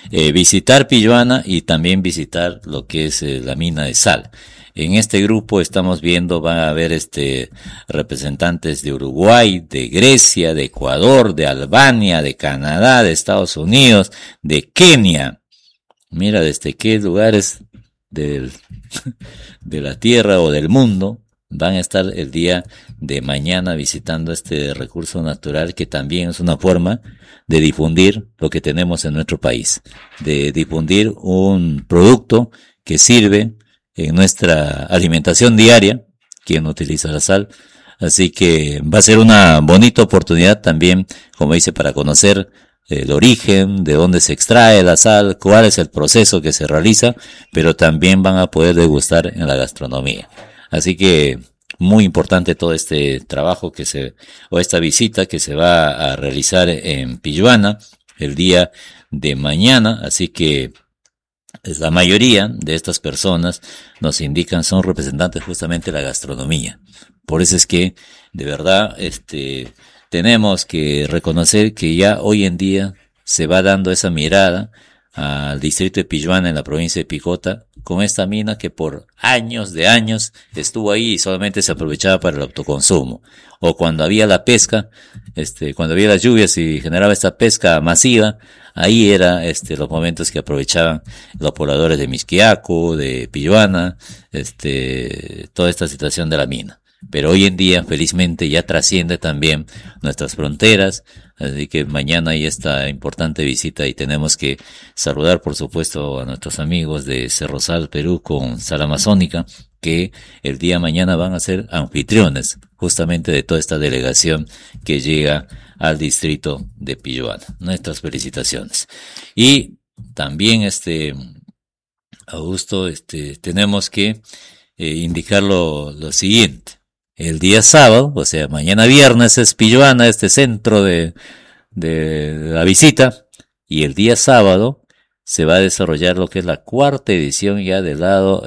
visitar Pilluana y también visitar lo que es la mina de sal. En este grupo estamos viendo, van a haber representantes de Uruguay, de Grecia, de Ecuador, de Albania, de Canadá, de Estados Unidos, de Kenia. Mira, desde qué lugares del, de la tierra o del mundo van a estar el día de mañana visitando este recurso natural, que también es una forma de difundir lo que tenemos en nuestro país, de difundir un producto que sirve en nuestra alimentación diaria, quien utiliza la sal. Así que va a ser una bonita oportunidad también, como dice, para conocer el origen, de dónde se extrae la sal, cuál es el proceso que se realiza, pero también van a poder degustar en la gastronomía. Así que muy importante todo este trabajo o esta visita que se va a realizar en Pilluana el día de mañana. Así que la mayoría de estas personas nos indican son representantes justamente de la gastronomía. Por eso es que, de verdad, tenemos que reconocer que ya hoy en día se va dando esa mirada al distrito de Pilluana en la provincia de Picota, con esta mina que por años de años estuvo ahí y solamente se aprovechaba para el autoconsumo. O cuando había la pesca, cuando había las lluvias y generaba esta pesca masiva, ahí era, los momentos que aprovechaban los pobladores de Mixquiaco, de Pilluana, toda esta situación de la mina. Pero hoy en día, felizmente, ya trasciende también nuestras fronteras, así que mañana hay esta importante visita y tenemos que saludar, por supuesto, a nuestros amigos de Cerro Sal, Perú, con Sal Amazónica, que el día de mañana van a ser anfitriones, justamente de toda esta delegación que llega al distrito de Pilluana. Nuestras felicitaciones. Y también, Augusto, tenemos que indicar lo siguiente. El día sábado, o sea, mañana viernes es Pilluana, este centro de la visita, y el día sábado se va a desarrollar lo que es la cuarta edición ya del lado,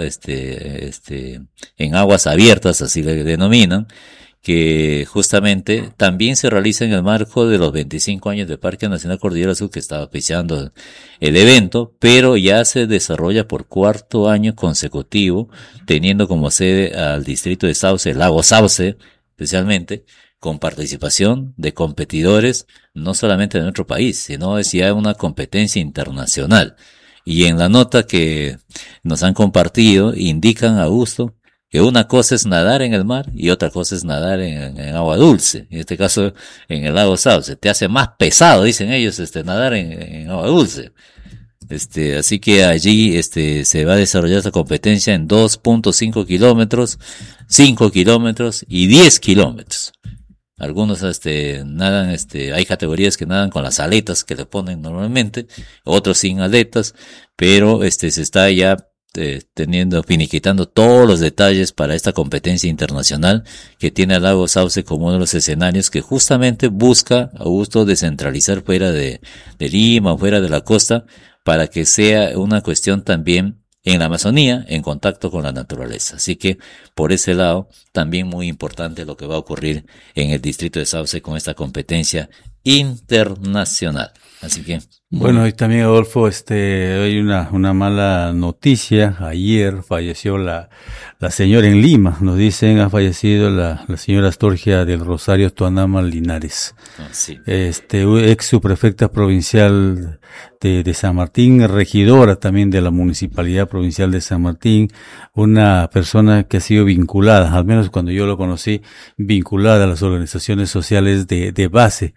en aguas abiertas, así le denominan, que justamente también se realiza en el marco de los 25 años del Parque Nacional Cordillera Sur, que estaba auspiciando el evento, pero ya se desarrolla por cuarto año consecutivo, teniendo como sede al distrito de Sauce, el lago Sauce, especialmente, con participación de competidores, no solamente de nuestro país, sino es ya una competencia internacional. Y en la nota que nos han compartido, indican a gusto que una cosa es nadar en el mar y otra cosa es nadar en agua dulce. En este caso, en el lago Sauce. Te hace más pesado, dicen ellos, nadar en agua dulce. Así que allí, se va a desarrollar esta competencia en 2.5 kilómetros, 5 kilómetros y 10 kilómetros. Algunos, nadan, hay categorías que nadan con las aletas que le ponen normalmente, otros sin aletas, pero, se está ya finiquitando todos los detalles para esta competencia internacional que tiene al lago Sauce como uno de los escenarios que justamente busca, Augusto, descentralizar fuera de Lima, fuera de la costa, para que sea una cuestión también en la Amazonía, en contacto con la naturaleza. Así que, por ese lado, también muy importante lo que va a ocurrir en el distrito de Sauce con esta competencia internacional. Así que, bueno, y también, Adolfo, hay una mala noticia. Ayer falleció la señora en Lima. Nos dicen, ha fallecido la señora Astorgia del Rosario Tuanama Linares. sí. Ex subprefecta provincial de San Martín, regidora también de la Municipalidad Provincial de San Martín, una persona que ha sido vinculada, al menos cuando yo lo conocí, vinculada a las organizaciones sociales de base.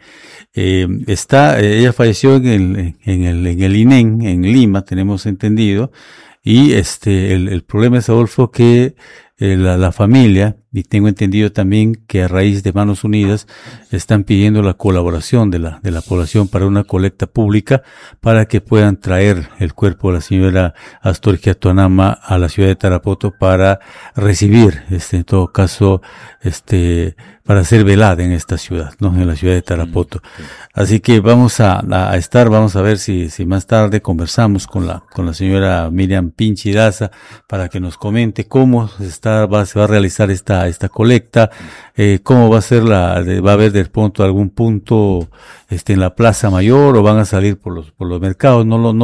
Ella falleció en el INEN, en Lima, tenemos entendido, y el problema es, Adolfo, que la familia, y tengo entendido también que a raíz de Manos Unidas están pidiendo la colaboración de la población para una colecta pública para que puedan traer el cuerpo de la señora Astorgia Tuanama a la ciudad de Tarapoto para recibir, en todo caso, para ser velada en esta ciudad, ¿no? En la ciudad de Tarapoto. Así que vamos vamos a ver si más tarde conversamos con la señora Miriam Pinchi Daza para que nos comente cómo se va a realizar esta colecta, cómo va a ser va a haber de pronto algún punto, en la Plaza Mayor o van a salir por los mercados, no